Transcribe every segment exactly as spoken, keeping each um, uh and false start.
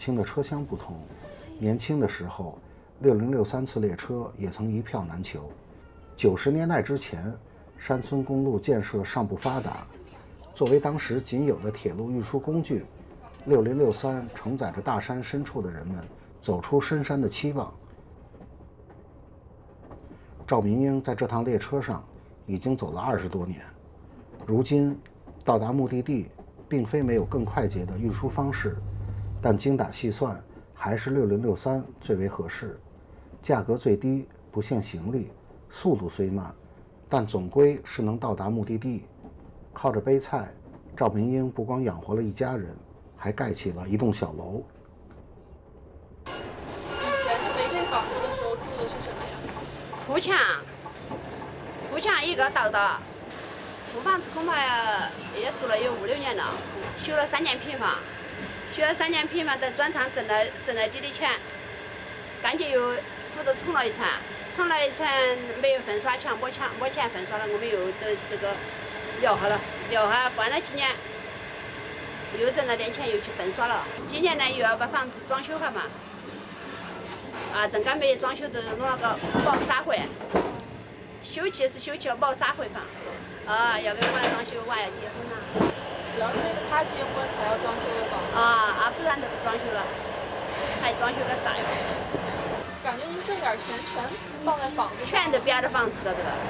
轻的车厢不同，年轻的时候，六零六三次列车也曾一票难求。九十年代之前，山村公路建设尚不发达，作为当时仅有的铁路运输工具，六零六三承载着大山深处的人们走出深山的期望。赵民英在这趟列车上已经走了二十多年，如今到达目的地并非没有更快捷的运输方式，但精打细算还是六零六三最为合适，价格最低，不限行李，速度虽慢，但总归是能到达目的地。靠着背菜，赵民英不光养活了一家人，还盖起了一栋小楼。 以前没这房子的时候住的是什么呀？ 土墙，土墙一个道道，土房子恐怕也住了有五六年了，修了三间平房，修了三间平房等转厂挣了挣了点点钱，干脆又扶都冲了一层，冲了一层没有粉刷墙，没墙没钱粉刷了，我们又都是个聊好了，聊下关了几年，又挣了点钱，又去粉刷了。今年呢又要把房子装修下嘛，啊，正赶没装修都弄了个毛沙会，修起是修起了毛沙会房，啊，要给娃装修，娃要结婚了。 主要是为了他结婚才要装修的房子。 啊啊，不然都不装修了，还装修个啥呀？ 感觉您挣点钱全放在房子上， 全都别的房子高头了。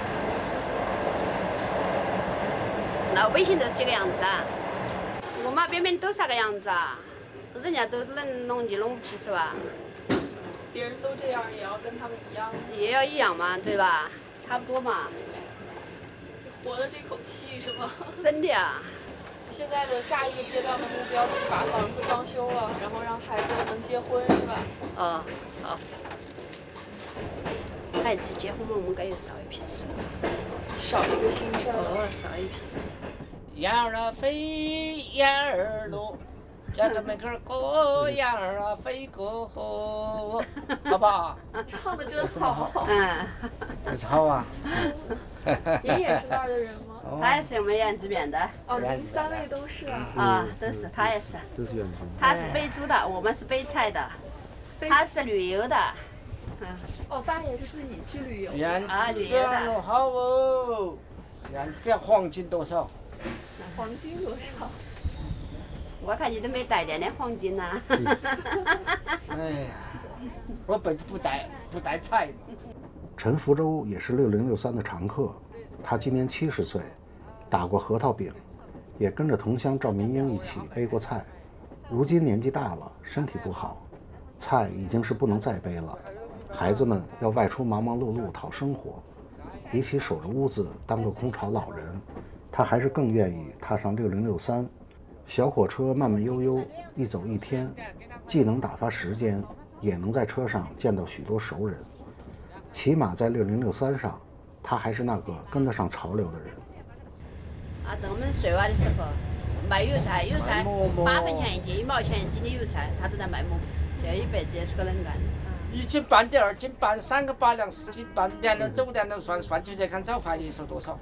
老百姓都是这个样子啊，我妈边边都是那个样子啊，人家都能弄你弄不起是吧？ 别人都这样，也要跟他们一样， 也要一样嘛，对吧？差不多嘛。 活的这口气是吗？ 真的啊。 现在的下一个阶段的目标就是把房子装修了，然后让孩子能结婚，是吧？ 哦，好。孩子结婚嘛，我们该又少一批事了。 少一个心事儿。 哦，少一批事。 羊儿啊飞，羊儿落，家家门口过羊儿啊飞过，好不好？ 唱的真好。 嗯。 这是好啊。 您也是那儿的人吗？ 他也是我们原汁面的。 哦，您三位都是啊。 啊，都是，他也是。 都是原汁。 他是北租的，我们是北采的，他是旅游的。嗯。 哦，爸也是自己去旅游。 原汁原味好哦。原汁原黄金多少？ 黄金多少？ 我看你都没带点点黄金呐。 哎呀，我本子不带不带菜。 陈福洲也是六零六三的常客，他今年七十岁，打过核桃饼，也跟着同乡赵民英一起背过菜。如今年纪大了，身体不好，菜已经是不能再背了。孩子们要外出忙忙碌碌讨生活，比起守着屋子当个空巢老人，他还是更愿意踏上六零六三。小火车慢慢悠悠，一走一天，既能打发时间，也能在车上见到许多熟人。起码在六零六三上，他还是那个跟得上潮流的人。 啊，在我们睡娃的时候，卖油菜，油菜八分钱一斤，一毛钱一斤的油菜，他都在卖馍馍。这一辈子也是个能干。 一斤半的，二斤半，三个八两，四斤半，连着走连着算，算出来看早饭一收多少？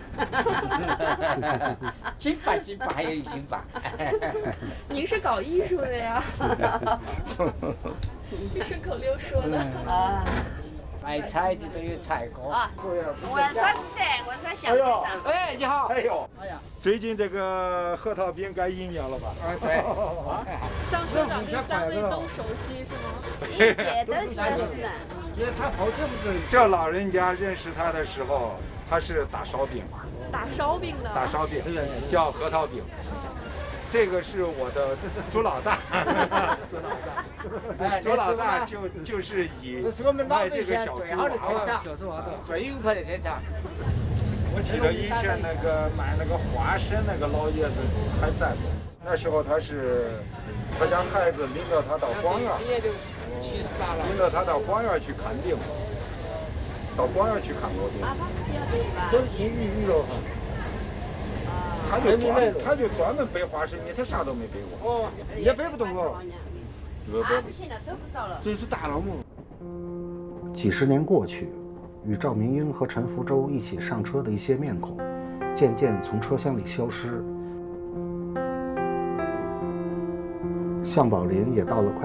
斤半斤半还有一斤半。 您是搞艺术的呀？这顺口溜说的。 啊。 卖菜的都有菜锅。 啊。我啥是噻？我说相声的。 哎，你好。 哎呦，哎呀，最近这个核桃饼该一年了吧？ 啊，对。 向车长这三位都熟悉是吗？ 一届都是认识人。 这他好久不是这老人家认识他的时候，他是打烧饼。 打烧饼的。 打烧饼，叫核桃饼。这个是我的朱老大，朱老大，朱老大就就是以这是我们老卖百姓这个小最好的车厂，最有牌的车厂。 我记得以前那个卖那个花生那个老爷子还在不？那时候他是他家孩子领着他到广院，领着他到广院去看病，到广院去看过病。 手心鱼鱼肉。 他就专他就专门背花生米，他啥都没背过。 哦，也背不动哦。 啊，不行了，都不着了。 这是大老母。 几十年过去，与赵民英和陈福洲一起上车的一些面孔，渐渐从车厢里消失。向宝林也到了快。